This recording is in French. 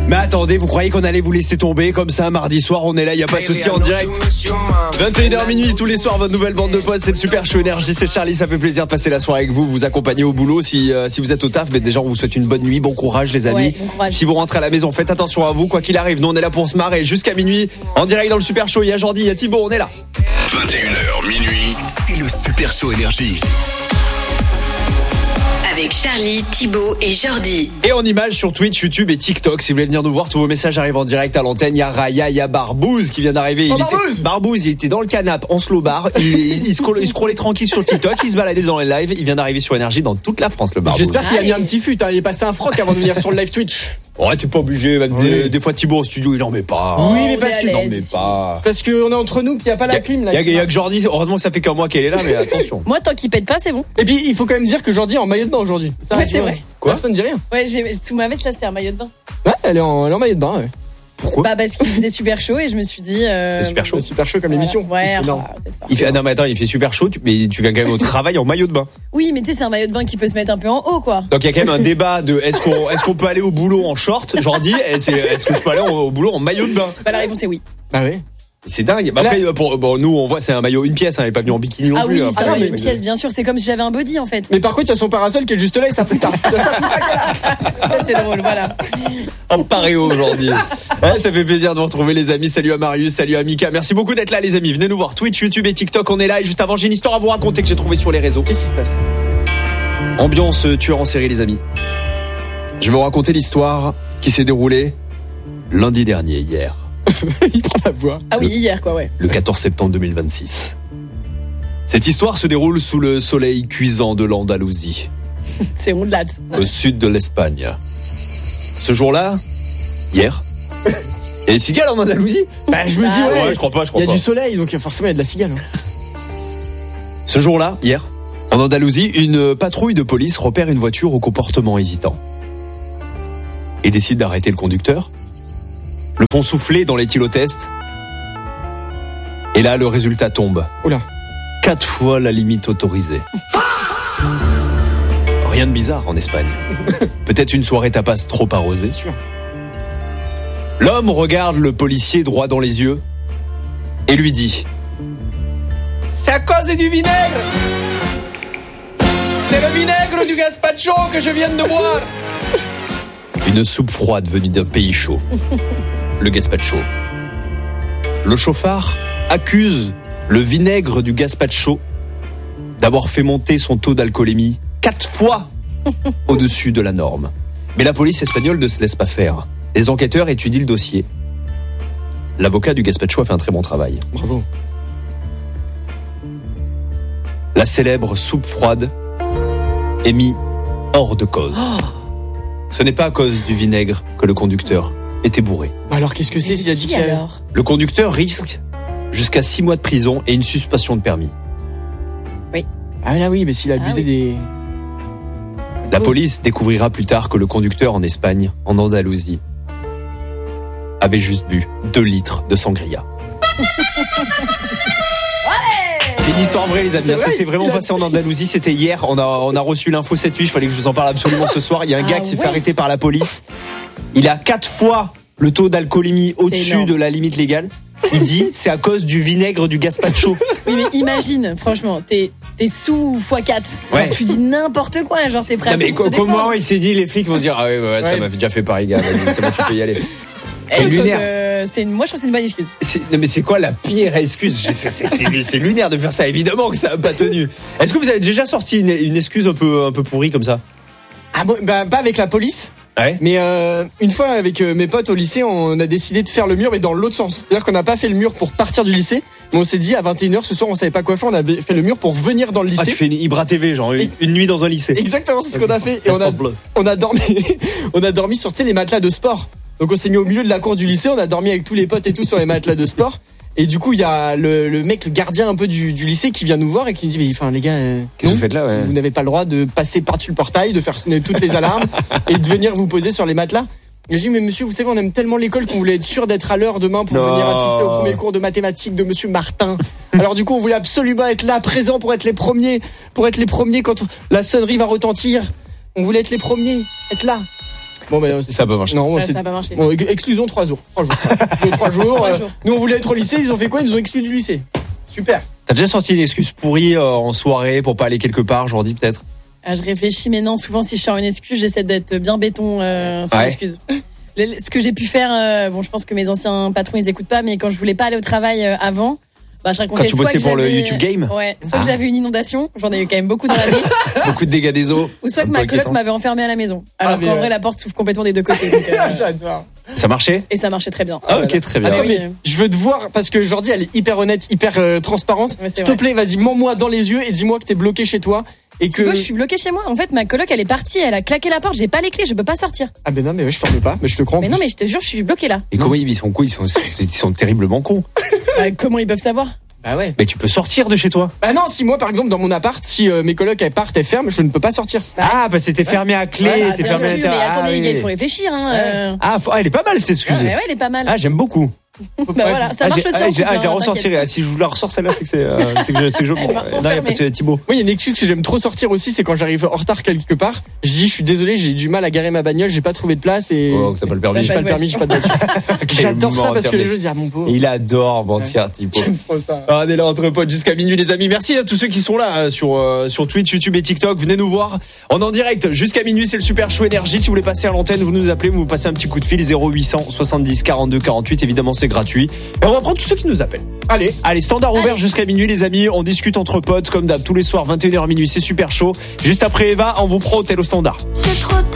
Mais attendez, vous croyez qu'on allait vous laisser tomber comme ça mardi soir? On est là, y a pas de souci, en direct. 21h minuit tous les soirs, votre nouvelle bande de potes, c'est le Super Show Énergie, c'est Charlie, ça fait plaisir de passer la soirée avec vous, vous accompagner au boulot si vous êtes au taf. Mais déjà on vous souhaite une bonne nuit, bon courage les amis. Ouais, bon courage. Si vous rentrez à la maison, faites attention à vous, quoi qu'il arrive. Nous on est là pour se marrer jusqu'à minuit en direct dans le Super Show. Il y a Jordi, il y a Thibaut, on est là. 21h minuit, c'est le Super Show Énergie. Avec Charlie, Thibaut et Jordi. Et en image sur Twitch, YouTube et TikTok. Si vous voulez venir nous voir, tous vos messages arrivent en direct à l'antenne. Il y a Raya, il y a Barbouze qui vient d'arriver. Barbouze, il était dans le canapé en slow bar. Il scrollait tranquille sur TikTok. Il se baladait dans les lives. Il vient d'arriver sur Énergie dans toute la France, le Barbouze. J'espère qu'il a mis un petit fut. Il est passé un froc avant de venir sur le live Twitch. Ouais, t'es pas obligé. Même des fois, Thibaut au studio, il en met pas. Oui, mais parce que il en met pas. Parce qu'on est entre nous, qu'il n'y a pas la clim. Il y a que Jordi. Heureusement que ça fait qu'un mois qu'elle est là, mais attention. Moi, tant qu'il pète pas, c'est bon. Et puis, il faut quand même dire que Jordi est en maillot de bain aujourd'hui. Ça, Ouais, c'est vrai. Quoi? Personne ne dit rien. Ouais, sous ma veste là, c'était un maillot de bain. Ouais, elle est en maillot de bain, ouais. Pourquoi? Bah, parce qu'il faisait super chaud et je me suis dit. C'est super chaud. Super chaud comme l'émission. Ouais, Non. Non, mais attends, il fait super chaud, mais tu viens quand même au travail en maillot de bain. Oui, mais tu sais, c'est un maillot de bain qui peut se mettre un peu en haut, quoi. Donc il y a quand même un débat de est-ce qu'on peut aller au boulot en short? Jordi, est-ce que je peux aller au boulot en maillot de bain? Bah, la réponse est oui. Ah ouais. C'est dingue. Bah après, nous, on voit, c'est un maillot une pièce, hein, elle est pas venue en bikini non Ah plus. oui, hein. c'est un maillot mais- une pièce, bien sûr. C'est comme si j'avais un body, en fait. Mais par contre, il y a son parasol qui est juste là et ça fout tard. Ça, c'est drôle, voilà. En paréo aujourd'hui. Ouais, ça fait plaisir de vous retrouver les amis. Salut à Marius, salut à Mika. Merci beaucoup d'être là les amis. Venez nous voir Twitch, YouTube et TikTok, on est là. Et juste avant, j'ai une histoire à vous raconter que j'ai trouvée sur les réseaux. Qu'est-ce qui se passe? Ambiance tueur en série les amis. Je vais vous raconter l'histoire qui s'est déroulée lundi dernier, hier. Il prend la voix. Ah oui, hier, quoi, ouais. Le 14 septembre 2026. Cette histoire se déroule sous le soleil cuisant de l'Andalousie, C'est ondelat. au sud de l'Espagne. Ce jour-là, hier, il y a des cigales en Andalousie. Bah, je me dis, ouais. je crois pas. Il y a du soleil, donc forcément, il y a de la cigale. Ce jour-là, hier, en Andalousie, une patrouille de police repère une voiture au comportement hésitant et décide d'arrêter le conducteur. Le font souffler dans l'éthylotest. Et là, le résultat tombe. Oula. 4 fois la limite autorisée. Rien de bizarre en Espagne. Peut-être une soirée tapas trop arrosée. Sûr. L'homme regarde le policier droit dans les yeux et lui dit: c'est à cause du vinaigre! C'est le vinaigre du gazpacho que je viens de boire! Une soupe froide venue d'un pays chaud. Le gazpacho. Le chauffard accuse le vinaigre du gazpacho d'avoir fait monter son taux d'alcoolémie 4 fois au-dessus de la norme. Mais la police espagnole ne se laisse pas faire. Les enquêteurs étudient le dossier. L'avocat du gazpacho a fait un très bon travail. Bravo. La célèbre soupe froide est mise hors de cause. Ce n'est pas à cause du vinaigre que le conducteur était bourré. Bah alors, qu'est-ce que c'est s'il a dit Qui qu'il y a... alors? Le conducteur risque jusqu'à 6 mois de prison et une suspension de permis. Ah là oui, mais s'il a abusé oui. des... La police découvrira plus tard que le conducteur en Espagne, en Andalousie, avait juste bu 2 litres de sangria. C'est une histoire vraie les amis, C'est ça vrai, s'est vraiment passé en Andalousie, c'était hier, on a reçu l'info cette nuit, il fallait que je vous en parle absolument ce soir. Il y a un gars qui s'est fait arrêter par la police, il a 4 fois le taux d'alcoolémie au-dessus énorme. de la limite légale. Il dit c'est à cause du vinaigre du gazpacho. Oui, mais imagine, franchement, t'es sous x4. Ouais. Genre, tu dis n'importe quoi, genre, c'est prêt Non à mais tout te défendre. comment il s'est dit, les flics vont dire ah ouais, ça Ouais. m'a déjà fait pareil gars, vas-y, c'est bon, tu peux y aller. Eh, C'est cause, lunaire. moi, je trouve que c'est une bonne excuse. Non mais c'est quoi la pire excuse? C'est lunaire de faire ça, évidemment que ça n'a pas tenu. Est-ce que vous avez déjà sorti une excuse un peu pourrie comme ça? Ah bon, bah pas avec la police. Ouais. Mais une fois avec mes potes au lycée, on a décidé de faire le mur mais dans l'autre sens. C'est-à-dire qu'on n'a pas fait le mur pour partir du lycée, mais on s'est dit à 21h ce soir on savait pas quoi faire, on avait fait le mur pour venir dans le Ah, lycée. tu fais une Ibra TV, genre une nuit dans un lycée. Exactement, c'est ce qu'on a fait. Et Passeport bleu. on a dormi on a dormi sur, tu sais, les matelas de sport. Donc on s'est mis au milieu de la cour du lycée, on a dormi avec tous les potes et tout sur les matelas de sport. Et du coup, il y a le mec, le gardien un peu du lycée qui vient nous voir et qui nous dit, mais enfin les gars, Qu'est-ce que non, vous faites là, ouais. vous n'avez pas le droit de passer par-dessus le portail, de faire sonner toutes les alarmes et de venir vous poser sur les matelas. Et j'ai dit, mais monsieur, vous savez, on aime tellement l'école qu'on voulait être sûr d'être à l'heure demain pour Non. venir assister au premier cours de mathématiques de monsieur Martin. Alors du coup, on voulait absolument être là, présent pour être les premiers quand la sonnerie va retentir. On voulait être les premiers, être là. Bon, ben, ça a pas marché. Non, Ça n'a pas marché. Bon, exclusion 3 jours. 3 jours. 3 jours. 3 jours. Nous, on voulait être au lycée, ils ont fait quoi? Ils nous ont exclus du lycée. Super. T'as déjà sorti une excuse pourrie en soirée pour pas aller quelque part, Jordi, peut-être? Je réfléchis, mais non, souvent si je sors une excuse, j'essaie d'être bien béton sur l'excuse. Ce que j'ai pu faire, bon, je pense que mes anciens patrons ils écoutent pas, mais quand je voulais pas aller au travail avant, je racontais quand tu bossais pour le YouTube Game. Ouais, soit que j'avais une inondation, j'en ai eu quand même beaucoup dans l'année. Beaucoup de dégâts des eaux. Ou soit que ma coloc m'avait enfermé à la maison. Alors qu'en vrai, la porte s'ouvre complètement des deux côtés. Donc, J'adore. Ça marchait? Et ça marchait très bien. Ah, ok, très bien. Attends, mais je veux te voir parce que Jordi, elle est hyper honnête, hyper transparente. Ouais, s'il te plaît, vas-y, mens-moi dans les yeux et dis-moi que t'es bloqué chez toi. Et que je suis bloquée chez moi. En fait, ma coloc, elle est partie, elle a claqué la porte, j'ai pas les clés, je peux pas sortir. Ah ben non, mais je t'en veux pas, mais je te crois. Mais non, mais je te jure, je suis bloquée là. Et comment ils sont cons? Ils sont terriblement cons. Comment ils peuvent savoir? Bah ouais. Mais tu peux sortir de chez toi. Bah non, si moi par exemple dans mon appart, si mes colocs elles partent, elles ferment, je ne peux pas sortir. Ah, bah c'était fermé à clé, Ouais, t'es bien fermé à sûr, mais l'intérieur. attendez, les gars, oui. il faut réfléchir. Hein, Elle est pas mal cette excuse. Ouais, elle est pas mal. Ah, j'aime beaucoup. Bah voilà, ça marche aussi en couple, j'ai hein, ressorti. t'inquiète. Si je vous la ressors celle-là, c'est que je. Elle m'a Non, il y a pas de Thibaut. Moi, il y a une excuse que j'aime trop sortir aussi, c'est quand j'arrive en retard quelque part. Je dis, je suis désolé, j'ai du mal à garer ma bagnole, j'ai pas trouvé de place et. Oh, t'as pas le permis. J'ai pas le permis, j'ai pas de voiture. J'adore ça parce que les gens disent, ah mon pauvre. Il adore mentir, Thibaut. J'aime trop ça. On est là entre potes jusqu'à minuit, les amis. Merci à tous ceux qui sont là sur Twitch, YouTube et TikTok. Venez nous voir. On est en direct jusqu'à minuit. C'est le Super Show Énergie. Si vous voulez passer à l'antenne, vous nous appelez, vous nous passez un petit coup de fil 0800 70 42 48. Évidemment, c'est gratuit. Et on va prendre tous ceux qui nous appellent. Allez, standard ouvert jusqu'à minuit, les amis. On discute entre potes comme d'hab tous les soirs, 21h minuit. C'est Super Chaud. Juste après Eva, on vous prend au tel au standard.